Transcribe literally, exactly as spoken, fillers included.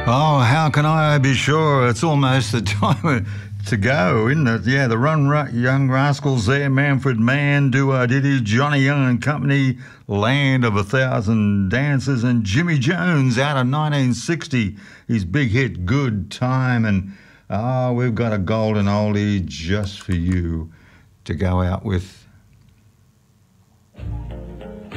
Oh, how can I be sure? It's almost the time to go, isn't it? Yeah, the Run Ra- Young Rascals there, Manfred Mann, Do I Diddy, Johnny Young and Company, Land of a Thousand Dances, and Jimmy Jones out of nineteen sixty, his big hit, Good Time. And, oh, we've got a golden oldie just for you to go out with